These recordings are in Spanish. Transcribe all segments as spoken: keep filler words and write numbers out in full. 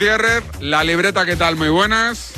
Gutiérrez, la libreta, ¿qué tal? Muy buenas.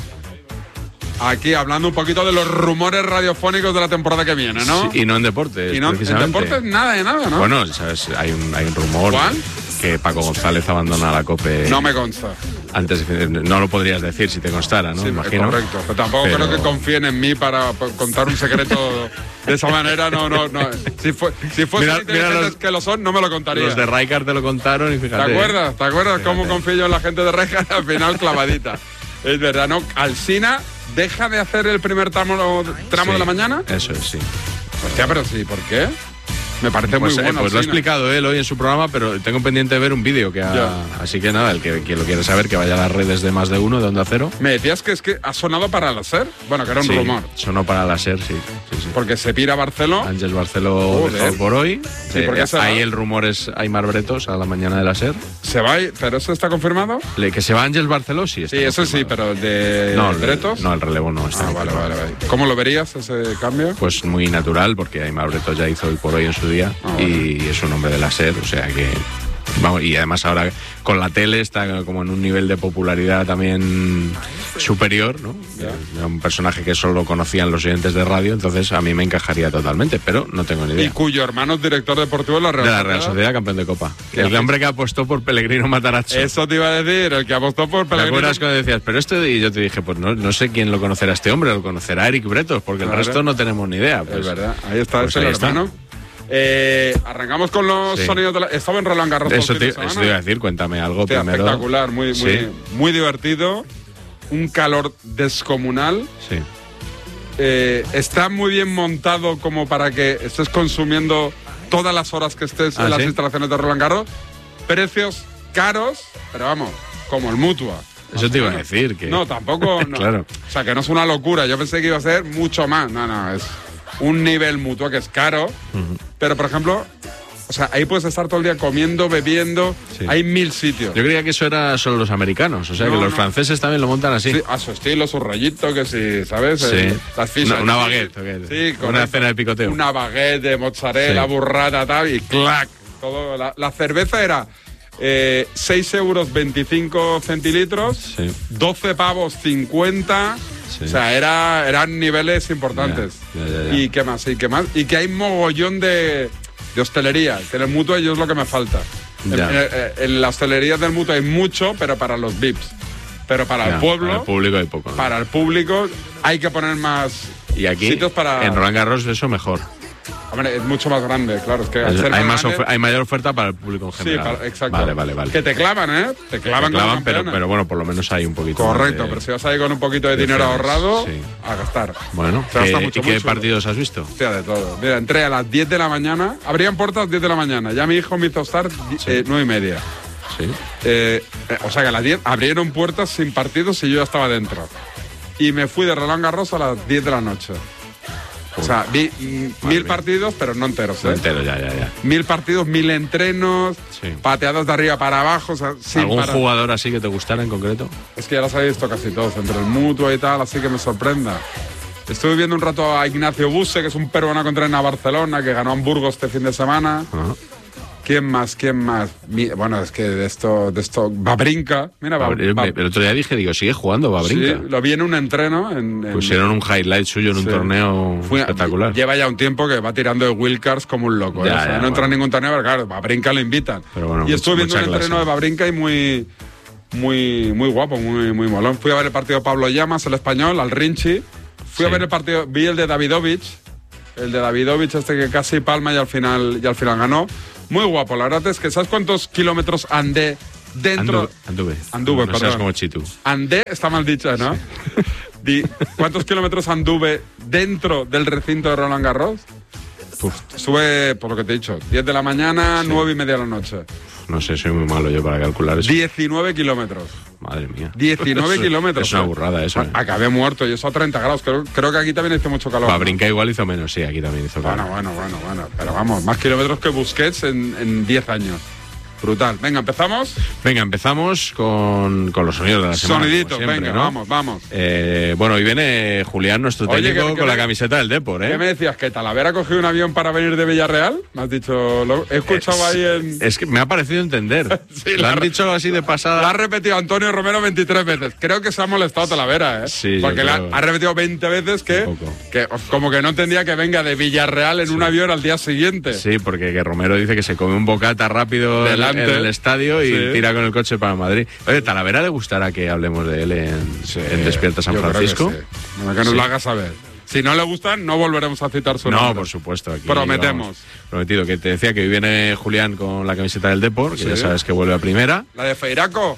Aquí hablando un poquito de los rumores radiofónicos de la temporada que viene, ¿no? Sí, y no en deportes, y no, precisamente. En deportes nada de nada, ¿no? Bueno, ¿sabes? Hay un, hay un rumor. ¿Cuál? Que Paco González abandona la COPE. No me consta. Antes, no lo podrías decir si te constara, ¿no? Sí, imagino. Correcto, pero tampoco pero... creo que confíen en mí para contar un secreto de esa manera, no, no, no. Si, fue, si fuesen inteligentes los, que lo son, no me lo contaría. Los de Rijkaard te lo contaron y fíjate. ¿Te acuerdas? ¿Te acuerdas fíjate. cómo confío yo en la gente de Rijkaard? Al final, clavadita. Es verdad, ¿no? Alsina deja de hacer el primer tramo, tramo sí, de la mañana. Eso es, sí. Hostia, pero sí, ¿por qué? Me parece pues, muy bueno. Eh, pues lo ha explicado él hoy en su programa, pero tengo pendiente de ver un vídeo que ha, así que nada, el que, quien lo quiera saber que vaya a las redes de Más de Uno, de Onda Cero. Me decías que es que ha sonado para la SER. Bueno, que era un sí, rumor. Sonó para la SER, sí, sí, sí. Porque se pira Barceló. Ángel Barceló dejó por hoy. Sí, eh, porque ahí el rumor es Aimar Bretos a la mañana de la SER. ¿Se va? ¿Pero eso está confirmado? Le, ¿Que se va Ángel Barceló? Sí, está sí, eso confirmado. Sí, pero el de no, el, Bretos. No, el relevo no está. Ah, vale, vale, vale. ¿Cómo lo verías ese cambio? Pues muy natural, porque Aimar Bretos ya hizo hoy por hoy en su día. Ah, y vale. Es un hombre de la SER, o sea que vamos, y además ahora con la tele está como en un nivel de popularidad también superior, ¿no? Yeah. Un personaje que solo conocían los oyentes de radio, entonces a mí me encajaría totalmente, pero no tengo ni idea. Y cuyo hermano es director deportivo de la Real Sociedad. De la Real Sociedad, campeón de Copa. El de hombre que apostó por Pellegrino Matarazzo. Eso te iba a decir, el que apostó por Pellegrino. ¿Te acuerdas cuando decías, pero esto? Y yo te dije, pues no, no sé quién lo conocerá a este hombre, lo conocerá Eric Bretos, porque claro. El resto no tenemos ni idea. Pues, es verdad, ahí está, pues es el ahí hermano. Está. Eh, arrancamos con los sí. sonidos de la... Estaba en Roland Garros. Eso te, eso te iba a decir, cuéntame algo. Hostia, primero. Espectacular, muy, muy, sí. muy divertido. Un calor descomunal. Sí. Eh, está muy bien montado como para que estés consumiendo todas las horas que estés ¿Ah, en las sí? instalaciones de Roland Garros. Precios caros, pero vamos, como el Mutua. Eso te iba a decir. que No, tampoco. No. Claro. O sea, que no es una locura. Yo pensé que iba a ser mucho más. No, no, es un nivel Mutua que es caro. Uh-huh. Pero, por ejemplo, o sea, ahí puedes estar todo el día comiendo, bebiendo. Sí. Hay mil sitios. Yo creía que eso era solo los americanos. O sea, no, que los no. franceses también lo montan así. Sí, a su estilo, su rollito, que sí, ¿sabes? Sí. Eh, las fichas. Una, una baguette. Sí, con una cena de picoteo. Una baguette de mozzarella, sí. burrata, tal, y clac. Todo, la, la cerveza era eh, seis euros veinticinco centilitros, sí. doce pavos cincuenta. Sí. O sea, era, eran niveles importantes. Ya, ya, ya, ya. ¿Y qué más? ¿Y qué más? Y que hay mogollón de, de hostelería. Que en el Mutua yo es lo que me falta. En, en, en la hostelería del Mutua hay mucho, pero para los V I Ps. Pero para ya, el pueblo... Para el público hay poco, ¿no? Para el público hay que poner más y aquí, sitios para... en Roland Garros eso mejor. Hombre, es mucho más grande, claro. Es que hay, ser hay, más grande, hay mayor oferta para el público en general. Sí, para, exacto. Vale, vale, vale. Que te clavan, ¿eh? Te clavan, te clavan pero, pero bueno, por lo menos hay un poquito. Correcto, de, pero si vas ahí con un poquito de, de dinero fines, ahorrado, sí. a gastar. Bueno, ¿qué, mucho, ¿y qué mucho, partidos has visto? Hostia, de todo. Mira, entré a las diez de la mañana, abrían puertas diez de la mañana. Ya mi hijo me hizo estar sí. eh, nueve y media. Sí. Eh, eh, o sea que a las diez abrieron puertas sin partidos y yo ya estaba dentro. Y me fui de Roland Garros a las diez de la noche. O sea, vi mm, mil partidos, pero no enteros, ¿eh? No enteros, ya, ya, ya. Mil partidos, mil entrenos, sí. pateados de arriba para abajo. O sea, sin ¿Algún parar. jugador así que te gustara en concreto? Es que ya los he visto casi todos, entre el Mutua y tal, así que me sorprenda. Estuve viendo un rato a Ignacio Buse, que es un peruano que entrena a Barcelona, que ganó en Burgos este fin de semana. Uh-huh. ¿Quién más? ¿Quién más? Mi, bueno, es que de esto, de esto, Babrinka. Mira, Bab, el, Bab, el otro día dije, digo, sigue jugando Babrinka. Sí, lo vi en un entreno. En, en, Pusieron un highlight suyo en un sí. torneo Fui, espectacular. Lleva ya un tiempo que va tirando de wildcards como un loco. Ya, ¿eh? O sea, ya, no entra bueno. en ningún torneo, pero claro, Babrinka lo invitan. Pero bueno, y estuve viendo un clase. entreno de Babrinka y muy, muy, muy guapo, muy, muy molón. Fui a ver el partido de Pablo Llamas, el español, al Rinchi. Fui sí. a ver el partido, vi el de Davidovich, el de Davidovich este que casi palma y al final, y al final ganó. Muy guapo, la verdad es que ¿sabes cuántos kilómetros andé dentro? Anduve. Anduve, anduve no, perdón. Seas como Chitu. Andé, está mal dicho, ¿no? Sí. Di, ¿cuántos kilómetros anduve dentro del recinto de Roland Garros? Uf. Estuve, por lo que te he dicho, diez de la mañana, sí. nueve y media de la noche. No sé, soy muy malo yo para calcular eso. diecinueve kilómetros. Madre mía. diecinueve kilómetros. Es una burrada eso. ¿eh? Acabé muerto, yo eso a treinta grados. Creo, creo que aquí también hizo mucho calor. Babrinka igual hizo menos, sí, aquí también hizo calor. Bueno, bueno, bueno, bueno. Pero vamos, más kilómetros que Busquets en, en diez años. brutal. Venga, ¿empezamos? Venga, empezamos con, con los sonidos de la semana. Soniditos, siempre, venga, ¿no? vamos, vamos. Eh, bueno, hoy viene Julián, nuestro Oye, técnico, que- que con me- la camiseta del Depor, ¿eh? ¿Qué me decías? ¿Que Talavera ha cogido un avión para venir de Villarreal? Me has dicho... Lo, he escuchado es, ahí en... Es que me ha parecido entender. Sí, Lo la han re- dicho así de pasada. Lo ha repetido Antonio Romero veintitrés veces. Creo que se ha molestado Talavera, ¿eh? Sí, yo Porque le ha, creo. ha repetido veinte veces que, Un poco. que como que no entendía que venga de Villarreal en un avión al día siguiente. Sí, porque que Romero dice que se come un bocata rápido en- Delante. en el estadio y Sí. tira con el coche para Madrid. Oye, ¿Talavera le gustará que hablemos de él en, en Despierta San Yo creo que Francisco? sí. Bueno, que nos Sí. lo haga saber. Si no le gustan, no volveremos a citar su No, nombre. por supuesto. Aquí, Prometemos. vamos, prometido. Que te decía que hoy viene Julián con la camiseta del Depor, que Sí. ya sabes que vuelve a primera. ¿La de Feiraco?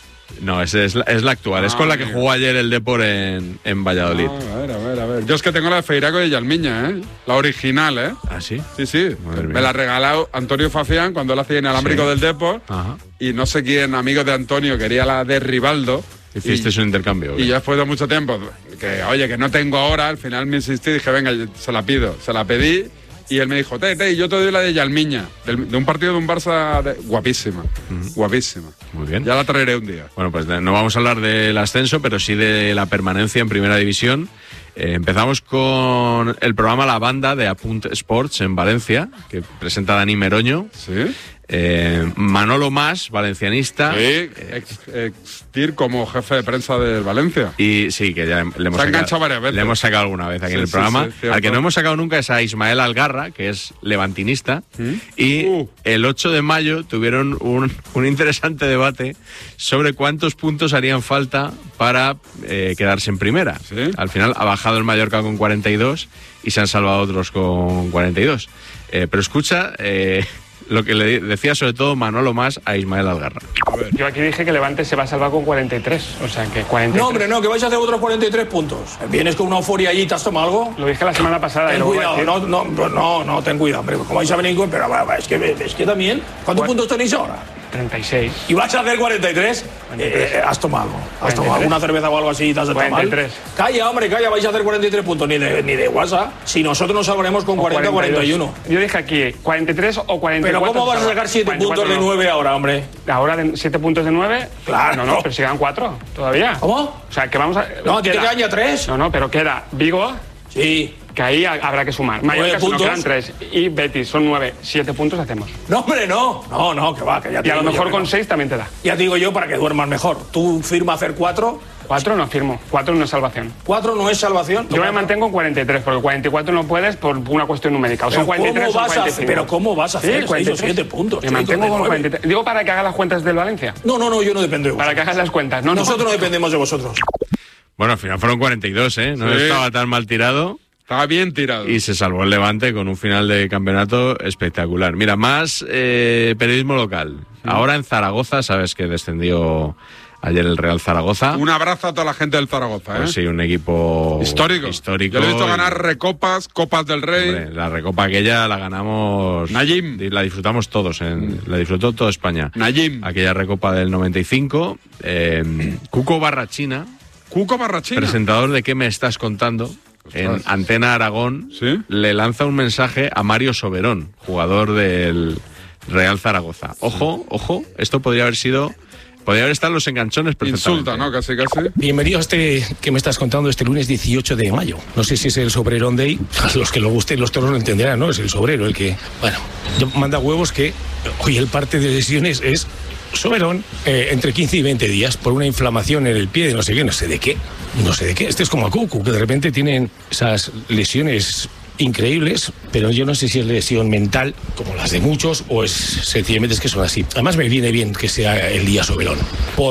No, es, es, la, es la actual. es Ah, con la que amigo. jugó ayer el Depor en, en Valladolid. Ah, a ver, a ver, a ver. Yo es que tengo la de Feiraco y de Yalmiña, ¿eh? La original, ¿eh? ¿Ah, sí? Sí, sí. Madre mía. Me la ha regalado Antonio Fafián cuando él hacía inalámbrico Sí. del Depor. Ajá. Y no sé quién, amigo de Antonio, quería la de Rivaldo. Hiciste y, un intercambio. y ¿eh? ya después de mucho tiempo, que oye, que no tengo ahora, al final me insistí y dije, venga, se la pido. Se la pedí y él me dijo, te, te, yo te doy la de Yalmiña, del- de un partido de un Barça de- guapísima, guapísima. Muy bien. Ya la traeré un día. Bueno, pues de- no vamos a hablar del ascenso, pero sí de la permanencia en Primera División. Eh, empezamos con el programa La Banda de Apunt Sports en Valencia, que presenta Dani Meroño. ¿Sí? Eh, Manolo Mas, valencianista. Sí, ex, ex Tir como jefe de prensa del Valencia. Y sí, que ya le hemos, Se ha enganchado sacado, varias veces. le hemos sacado alguna vez aquí Sí, en el sí, programa. sí, cierto. Al que no hemos sacado nunca es a Ismael Algarra, que es levantinista. Y Uh. el ocho de mayo tuvieron un, un interesante debate sobre cuántos puntos harían falta para eh, quedarse en primera. Sí. Al final ha bajado el Mallorca con cuarenta y dos y se han salvado otros con cuarenta y dos. Eh, pero escucha eh, lo que le decía sobre todo Manolo Mas a Ismael Algarra. Yo aquí dije que Levante se va a salvar con cuarenta y tres, o sea que cuarenta y tres. No, hombre, no, que vais a hacer otros cuarenta y tres puntos. Vienes con una euforia allí, ¿te has tomado algo? Lo dije la semana pasada y Ten lo voy a cuidado, decir. no, no, no, no, ten cuidado, hombre. ¿Cómo vais a venir con...? Pero va, va, es que, es que también... ¿Cuántos Bueno. puntos tenéis ahora? treinta y seis. ¿Y vas a hacer cuarenta y tres? cuarenta y tres. Eh, has tomado. Has tomado cuarenta y tres. una cerveza o algo así y te has tomado cuarenta y tres. Calla, hombre, calla, vais a hacer cuarenta y tres puntos. Ni de, ni de WhatsApp. Si nosotros nos salvaremos con O cuarenta, cuarenta y uno. Yo dije aquí cuarenta y tres o cuarenta y cuatro. Pero ¿cómo vas a se sacar salva. siete cuarenta y cuatro puntos de no. nueve ahora, hombre? Ahora de siete puntos de nueve. Claro. No, no, pero si quedan cuatro todavía. ¿Cómo? O sea que vamos a. No, a ti te queda- quedan ya tres. No, no, pero queda Vigo, Sí. que ahí ha- habrá que sumar. Mallorca solo puntos. quedan tres. Y Betis son nueve. Siete puntos hacemos. No, hombre, no. No, no, que va, que ya te Y a lo digo yo mejor que con no. seis también te da. Ya te digo yo para que duermas mejor. Tú firma hacer cuatro. Cuatro no firmo. Cuatro no es salvación. Cuatro no es salvación. Yo me mantengo en cuarenta y tres, porque cuarenta y cuatro no puedes por una cuestión numérica. O son Pero cuarenta y tres ¿cómo o vas a cuarenta y hacer- cinco. pero ¿cómo vas a hacer seis o cuarenta y tres. siete puntos, Me chico, mantengo de con nueve? cuarenta y tres. Digo para que hagas las cuentas del Valencia. No, no, no, yo no dependo de vosotros. Para que hagas las cuentas. No, no. Nosotros no dependemos de vosotros. Bueno, al final fueron cuarenta y dos, ¿eh? No Sí. estaba tan mal tirado. Estaba bien tirado. Y se salvó el Levante con un final de campeonato espectacular. Mira, más eh, periodismo local. Ahora en Zaragoza, sabes que descendió ayer el Real Zaragoza. Un abrazo a toda la gente del Zaragoza, ¿eh? Pues sí, un equipo Histórico. histórico. Yo le he visto y- ganar recopas, copas del Rey. Hombre, la recopa aquella la ganamos. Najim. y La disfrutamos todos, en- la disfrutó toda España. Najim. Aquella recopa del noventa y cinco. eh, Cuco Barrachina, Cuco Barrachina. presentador de ¿Qué me estás contando? En Ostras. Antena Aragón, ¿Sí? le lanza un mensaje a Mario Soberón, jugador del Real Zaragoza. Ojo, ojo, esto podría haber sido. Podría haber estado en los enganchones perfectamente. Insulta, ¿no? Casi, casi. Bienvenido a este que me estás contando este lunes dieciocho de mayo. No sé si es el Sobrerón Day. A los que lo gusten los toros lo entenderán, ¿no? Es el sobrero el que... Bueno, yo manda huevos que hoy el parte de lesiones es Soberón eh, entre quince y veinte días por una inflamación en el pie de no sé qué, no sé de qué. No sé de qué. Este es como a Cucu, que de repente tienen esas lesiones increíbles, pero yo no sé si es lesión mental, como las de muchos, o es sencillamente es que son así. Además me viene bien que sea el día Soberón,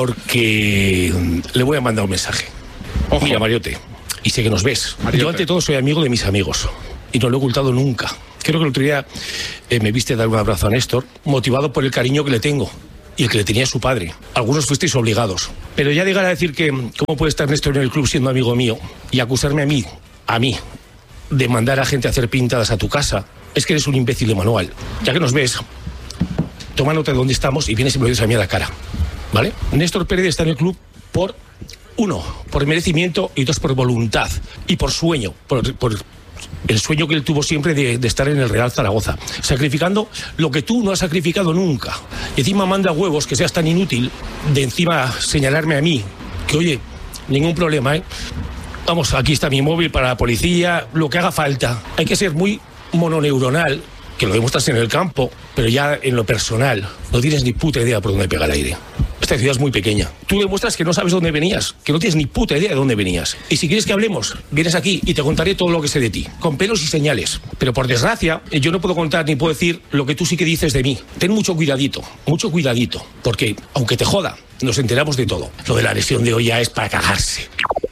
porque mm, le voy a mandar un mensaje. Ojo. Mira, Mariote, y sé que nos ves. Mariote. Yo ante todo soy amigo de mis amigos, y no lo he ocultado nunca. Creo que el otro día eh, me viste dar un abrazo a Néstor, motivado por el cariño que le tengo. Y el que le tenía a su padre. Algunos fuisteis obligados. Pero ya llegar a decir que cómo puede estar Néstor en el club siendo amigo mío y acusarme a mí, a mí, de mandar a gente a hacer pintadas a tu casa, es que eres un imbécil de manual. Ya que nos ves, toma nota de dónde estamos y vienes y me lo dices a mí a la cara. ¿Vale? Néstor Pérez está en el club por, uno, por merecimiento y dos, por voluntad. Y por sueño. Por, por el sueño que él tuvo siempre de, de estar en el Real Zaragoza, sacrificando lo que tú no has sacrificado nunca. Y encima manda huevos que seas tan inútil de encima señalarme a mí, que oye, ningún problema, ¿eh? Vamos, aquí está mi móvil para la policía, lo que haga falta. Hay que ser muy mononeuronal, que lo demuestras en el campo, pero ya en lo personal no tienes ni puta idea por dónde pega el aire. Esta ciudad es muy pequeña. Tú demuestras que no sabes dónde venías, que no tienes ni puta idea de dónde venías. Y si quieres que hablemos, vienes aquí y te contaré todo lo que sé de ti, con pelos y señales. Pero por desgracia, yo no puedo contar ni puedo decir lo que tú sí que dices de mí. Ten mucho cuidadito, mucho cuidadito, porque aunque te joda, nos enteramos de todo. Lo de la lesión de hoy ya es para cagarse.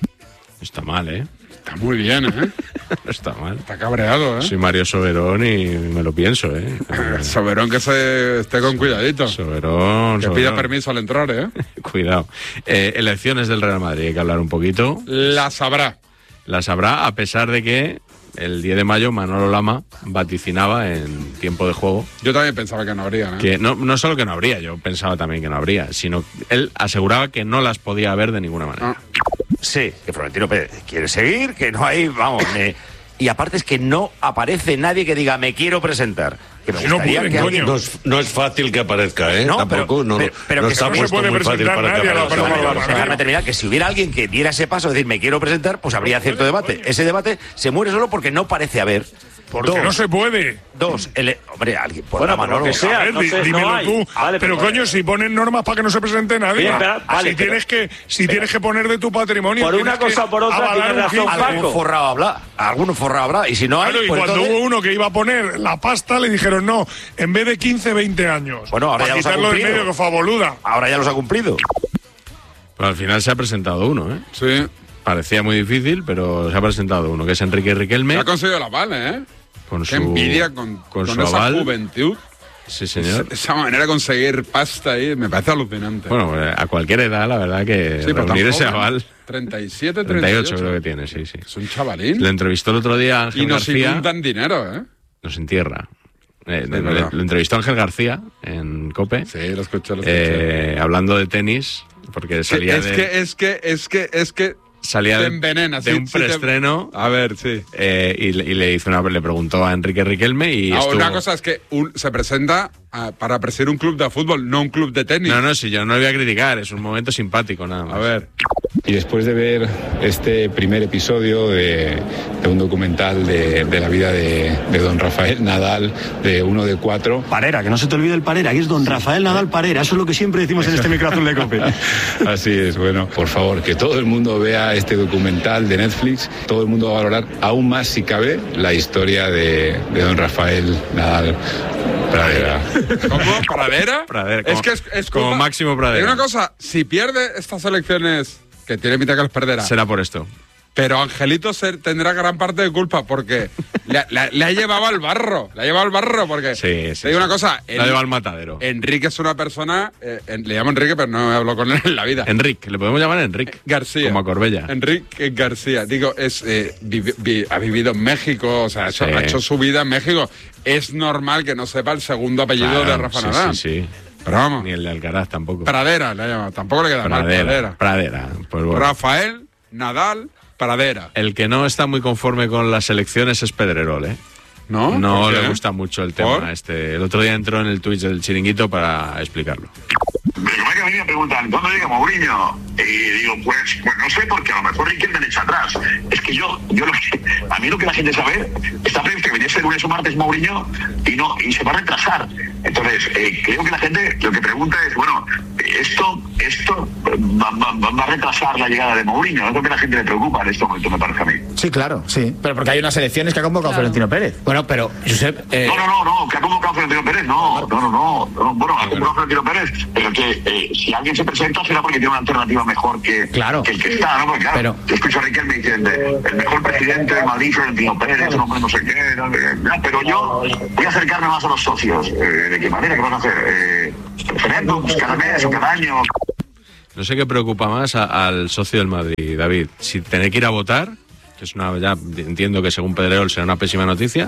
Está mal, ¿eh? Está muy bien, ¿eh? No está mal. Está cabreado, ¿eh? Soy Mario Soberón y me lo pienso, ¿eh? Soberón que se esté con cuidadito. Soberón, Que Soberón. pida permiso al entrar, ¿eh? Cuidado. Eh, elecciones del Real Madrid, hay que hablar un poquito. Las habrá. Las habrá, a pesar de que el diez de mayo Manolo Lama vaticinaba en tiempo de juego. Yo también pensaba que no habría, ¿eh? Que no, no solo que no habría, yo pensaba también que no habría, sino él aseguraba que no las podía haber de ninguna manera. Ah. Sí, que Florentino Pérez quiere seguir, que no hay, vamos, me- y aparte es que no aparece nadie que diga me quiero presentar. Que me No gustaría pueden, que coño. alguien- No es, no es fácil que aparezca, ¿eh? No, Tampoco, pero- no, pero- pero no que está no se puesto puede muy fácil presentar para que nadie a la aparezca. persona Déjame Vale, déjame terminar, que si hubiera alguien que diera ese paso, es decir, me quiero presentar, pues habría cierto debate. Ese debate se muere solo porque no parece haber. Porque Dos. no se puede. Dos, el, hombre, alguien por Bueno, la por lo Manolo. que sea. A ver, no di- sé, no dímelo hay. tú. Vale, pero pero- coño, si ponen normas para que no se presente nadie. Bien, pero- vale, si pero- tienes que, si tienes que poner de tu patrimonio. Por una tienes que cosa o por otra, avalar tienes un razón, quince. Paco. Algún forrado habrá, algún forrado habrá, y si no hay, Claro, y pues cuando entonces- hubo uno que iba a poner la pasta, le dijeron no, en vez de quince, veinte años. Bueno, ahora para ya los ha quitarlo del cumplido. medio, que fue a boluda. ahora ya los ha cumplido. Pero al final se ha presentado uno, ¿eh? Sí. Parecía muy difícil, pero se ha presentado uno, que es Enrique Se Riquelme. ha conseguido la vale, ¿eh? Con Qué su, envidia con, con con su esa aval. juventud. Sí, señor. Esa manera de conseguir pasta ahí me parece alucinante. Bueno, pues, a cualquier edad, la verdad que sí, pero tan reunir ese joven. aval. treinta y siete, treinta y ocho treinta y ocho creo que tiene, sí, sí. Es un chavalín. Le entrevistó el otro día Ángel Y nos García. inundan dinero, ¿eh? Nos entierra. Eh, Sí, le, verdad. le entrevistó Ángel García en COPE. Sí, lo escuché, lo escuché. eh, hablando de tenis, porque salía es de, que, es que, es que, es que salía te de, envenena. de sí, un sí te- preestreno. A ver, sí. eh, y, le- y le hizo una, le preguntó a Enrique Riquelme y Ah, estuvo- una cosa es que un- se presenta a- para presidir un club de fútbol, no un club de tenis. No, no, si yo no le voy a criticar, es un momento simpático nada más. A ver. Y después de ver este primer episodio de, de un documental de, de la vida de, de don Rafael Nadal, de uno de cuatro. Parera, que no se te olvide el Parera, que es don Rafael Nadal Parera, eso es lo que siempre decimos en este micrófono de COPE. Así es, bueno, por favor, que todo el mundo vea este documental de Netflix, todo el mundo va a valorar aún más, si cabe, la historia de, de don Rafael Nadal Pradera. ¿Cómo? ¿Pradera? Pradera, Es como- que es, es como culpa- Máximo Pradera. Hay una cosa, si pierde estas elecciones, que tiene pinta que las perderá, Será por esto. pero Angelito ser- tendrá gran parte de culpa porque le, le- le ha llevado al barro. Le ha llevado al barro porque. Sí, sí, Te digo sí. una cosa. La lleva al matadero. Enrique es una persona. eh, en- le llamo Enrique, pero no hablo con él en la vida. Enrique, le podemos llamar Enrique. García. Como a Corbella. Enrique García. Digo, es eh, vivi- vi- ha vivido en México, o sea, ha hecho, Sí. ha hecho su vida en México. Es normal que no sepa el segundo apellido Claro, de Rafa sí, Nadal. Sí, sí. Pero vamos. Ni el de Alcaraz tampoco. Pradera le ha llamado. Tampoco le queda mal. Pradera. Pradera. Pradera. Pues bueno. Rafael Nadal Pradera. El que no está muy conforme con las elecciones es Pedrerol, ¿eh? ¿No? No ¿Por le qué? gusta mucho el tema ¿Por? este. El otro día entró en el Twitch del Chiringuito para explicarlo. Pero que a mí me preguntan, ¿cuándo llega Mourinho? Y digo, pues, pues no sé, porque a lo mejor Riquelme me echa atrás. Es que yo, yo lo que, a mí lo que la gente sabe, está previsto que viniese el lunes o martes Mourinho y no, y se va a retrasar. Entonces, eh, creo que la gente lo que pregunta es, bueno, esto, esto va, va- va a retrasar la llegada de Mourinho. Es lo que a la gente le preocupa en este momento, me parece a mí. Sí, claro, sí. Pero porque hay unas elecciones que ha convocado Florentino Pérez. Bueno, pero, Josep. Eh, No, no, no, no, que ha convocado Florentino Pérez, no, no, no, no, no, bueno, ha convocado Florentino Pérez, pero que eh, si alguien se presenta será porque tiene una alternativa mejor que, Claro. que el que está, ¿no? Porque claro, Pero- yo escucho a Riquelme diciendo, el mejor presidente de Madrid, Florentino Pérez, un hombre no sé qué, no, eh, no, pero yo voy a acercarme más a los socios. Eh, ¿De qué manera? ¿Qué vas a hacer? Eh, ¿Referéndums cada mes o cada año? No sé qué preocupa más a- al socio del Madrid, David. Si tener que ir a votar, que es una, ya entiendo que según Pedrerol será una pésima noticia,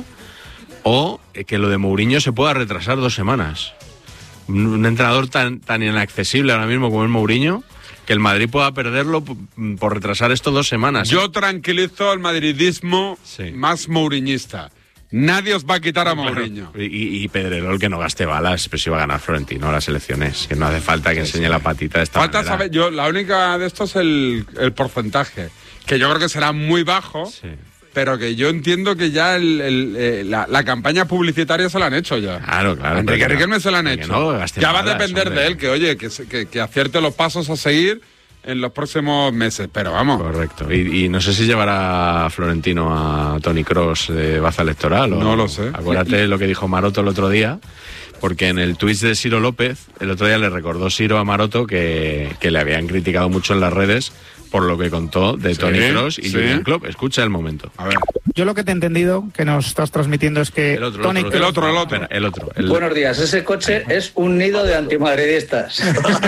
o que lo de Mourinho se pueda retrasar dos semanas. Un, un entrenador tan, tan inaccesible ahora mismo como es Mourinho, que el Madrid pueda perderlo p- por retrasar esto dos semanas. Yo tranquilizo al madridismo Sí. más mouriñista. Nadie os va a quitar a Mourinho. Y, y, y Pedrerol que no gaste balas, pues si va a ganar Florentino las elecciones, que no hace falta que enseñe la patita de esta Falta manera. saber, yo, la única de esto es el, el porcentaje, que yo creo que será muy bajo, Sí. pero que yo entiendo que ya el, el, eh, la, la campaña publicitaria se la han hecho ya. Claro, claro. A Enrique pero que no- Riquelme se la han que hecho. no gaste ya va a balas, depender hombre. de él, que oye, que, se- que, que acierte los pasos a seguir en los próximos meses, pero vamos. Correcto. Y, y no sé si llevará a Florentino a Toni Kroos de baza electoral. O, No lo sé. Acuérdate lo que dijo Maroto el otro día, porque en el tuit de Ciro López, el otro día le recordó Ciro a Maroto que, que le habían criticado mucho en las redes por lo que contó de Sí, Toni Kroos y sí. Jürgen Klopp. Escucha el momento. A ver. Yo lo que te he entendido que nos estás transmitiendo es que El otro, Toni el otro, el otro, el otro. Espera, el otro. el- Buenos días, ese coche es un nido de antimadridistas.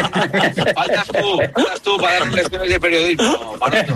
Faltas tú, faltas tú para dar lecciones de periodismo, Maroto.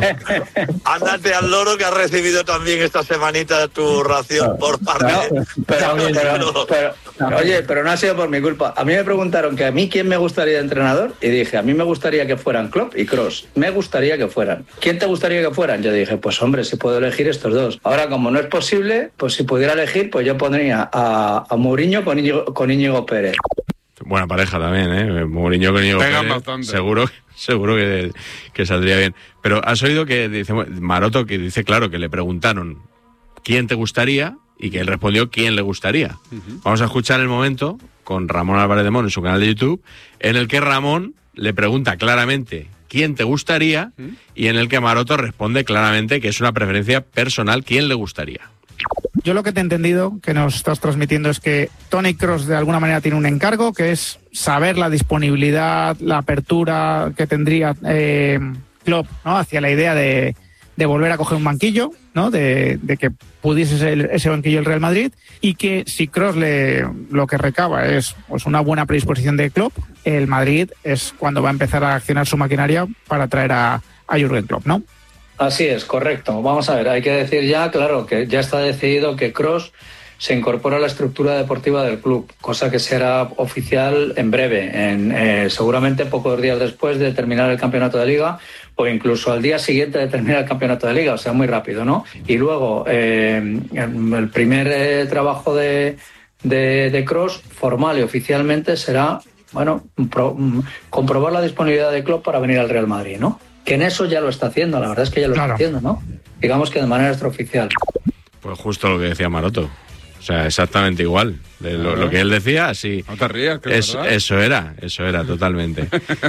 Ándate al loro que has recibido también esta semanita tu ración por parte. No, pero, pero- pero- oye, pero no ha sido por mi culpa. A mí me preguntaron que a mí quién me gustaría de entrenador y dije, a mí me gustaría que fueran Klopp y Kroos. Me gustaría que fueran. ¿Quién te gustaría que fueran? Yo dije, pues hombre, si puedo elegir estos dos. Ahora, como no es posible, pues si pudiera elegir, pues yo pondría a, a Mourinho con Íñigo, con Íñigo Pérez. Buena pareja también, ¿eh? Mourinho con Íñigo Pegan Pérez, bastante. seguro, seguro que, que saldría bien. Pero has oído que dice Maroto, que dice, claro, que le preguntaron quién te gustaría y que él respondió quién le gustaría. Uh-huh. Vamos a escuchar el momento con Ramón Álvarez de Mon en su canal de YouTube, en el que Ramón le pregunta claramente quién te gustaría uh-huh. y en el que Maroto responde claramente que es una preferencia personal quién le gustaría. Yo lo que te he entendido que nos estás transmitiendo es que Toni Kroos de alguna manera tiene un encargo, que es saber la disponibilidad, la apertura que tendría eh, Klopp, ¿no? Hacia la idea de, de volver a coger un banquillo, ¿no? De, de que pudiese ser ese banquillo el Real Madrid, y que si Kroos le, lo que recaba es pues, una buena predisposición de Klopp, el Madrid es cuando va a empezar a accionar su maquinaria para traer a, a Jürgen Klopp, ¿no? Así es, correcto. Vamos a ver, hay que decir ya, claro, que ya está decidido que Kroos se incorpora a la estructura deportiva del club, cosa que será oficial en breve, en, eh, seguramente pocos días después de terminar el campeonato de Liga o incluso al día siguiente de terminar el campeonato de Liga, o sea, muy rápido, ¿no? Y luego, eh, el primer eh, trabajo de, de, de Kroos, formal y oficialmente, será, bueno, pro, comprobar la disponibilidad de Klopp para venir al Real Madrid, ¿no? Que en eso ya lo está haciendo, la verdad es que ya lo claro. está haciendo, ¿no? Digamos que de manera extraoficial. Pues justo lo que decía Maroto. O sea, exactamente igual. De lo, lo que él decía, así. No te rías, que es, es Eso era, eso era, totalmente.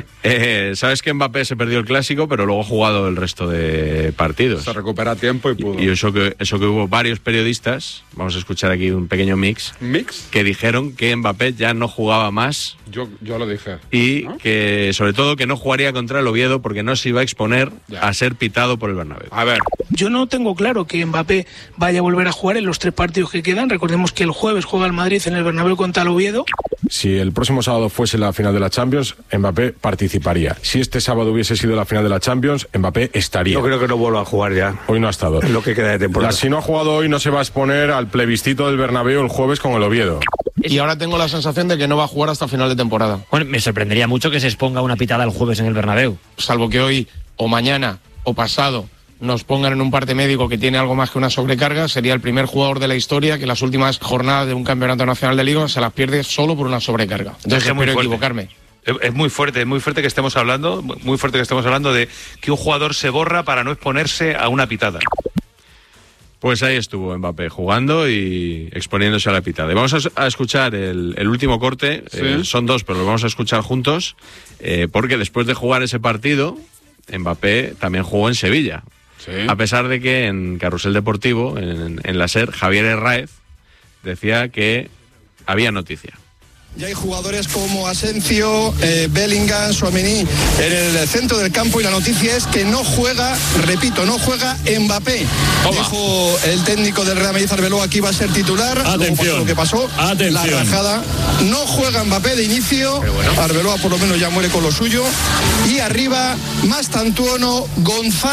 eh, Sabes que Mbappé se perdió el Clásico, pero luego ha jugado el resto de partidos. Se recupera a tiempo y pudo. Y, y eso, que, eso que hubo varios periodistas, vamos a escuchar aquí un pequeño mix. ¿Mix? Que dijeron que Mbappé ya no jugaba más. Yo, yo lo dije. Y ¿no? que, sobre todo, que no jugaría contra el Oviedo porque no se iba a exponer ya. a ser pitado por el Bernabéu. A ver. Yo no tengo claro que Mbappé vaya a volver a jugar en los tres partidos que quedan. Recordemos que el jueves juega el Madrid en el Bernabéu contra el Oviedo. Si el próximo sábado fuese la final de la Champions, Mbappé participaría. Si este sábado hubiese sido la final de la Champions, Mbappé estaría. Yo creo que no vuelva a jugar ya. Hoy no ha estado. En lo que queda de temporada. Si no ha jugado hoy, no se va a exponer al plebiscito del Bernabéu el jueves con el Oviedo. Y ahora tengo la sensación de que no va a jugar hasta final de temporada. Bueno, me sorprendería mucho que se exponga una pitada el jueves en el Bernabéu. Salvo que hoy, o mañana, o pasado, nos pongan en un parte médico que tiene algo más que una sobrecarga, sería el primer jugador de la historia que las últimas jornadas de un campeonato nacional de Liga se las pierde solo por una sobrecarga. Entonces, espero equivocarme. Es muy fuerte, es muy fuerte que estemos hablando, muy fuerte que estemos hablando de que un jugador se borra para no exponerse a una pitada. Pues ahí estuvo Mbappé jugando y exponiéndose a la pitada. Y vamos a, a escuchar el, el último corte, ¿sí? eh, son dos, pero lo vamos a escuchar juntos, eh, porque después de jugar ese partido, Mbappé también jugó en Sevilla. ¿Sí? A pesar de que en Carrusel Deportivo, en, en la SER, Javier Herráez decía que había noticia. Ya hay jugadores como Asensio, eh, Bellingham, Tchouaméni en el centro del campo y la noticia es que no juega, repito, no juega Mbappé. Toma. Dijo el técnico del Real Madrid, Arbeloa, que iba a ser titular. Atención. Lo que pasó, Atención. la rajada. No juega Mbappé de inicio. Bueno. Arbeloa por lo menos ya muere con lo suyo. Y arriba, Mastantuono, González.